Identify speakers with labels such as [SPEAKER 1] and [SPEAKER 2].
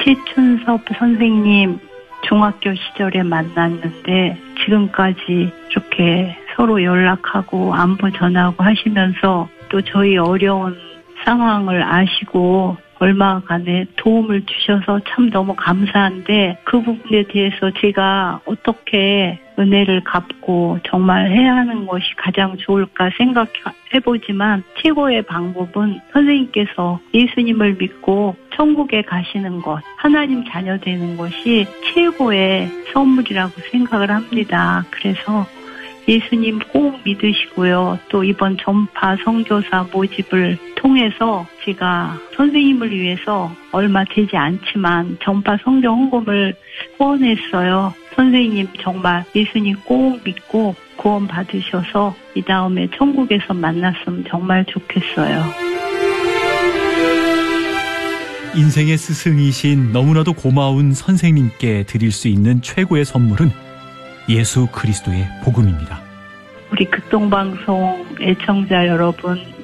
[SPEAKER 1] 최춘섭 선생님 중학교 시절에 만났는데 지금까지 이렇게 서로 연락하고 안부 전하고 하시면서 또 저희 어려운 상황을 아시고 얼마간에 도움을 주셔서 참 너무 감사한데 그 부분에 대해서 제가 어떻게 은혜를 갚고 정말 해야 하는 것이 가장 좋을까 생각해보지만 최고의 방법은 선생님께서 예수님을 믿고 천국에 가시는 것, 하나님 자녀 되는 것이 최고의 선물이라고 생각을 합니다. 그래서 예수님 꼭 믿으시고요. 또 이번 전파 선교사 모집을 통해서 제가 선생님을 위해서 얼마 되지 않지만 전파 성경 헌금을 후원했어요. 선생님 정말 예수님 꼭 믿고 구원 받으셔서 이 다음에 천국에서 만났으면 정말 좋겠어요.
[SPEAKER 2] 인생의 스승이신 너무나도 고마운 선생님께 드릴 수 있는 최고의 선물은 예수 그리스도의 복음입니다.
[SPEAKER 1] 우리 극동방송 애청자 여러분,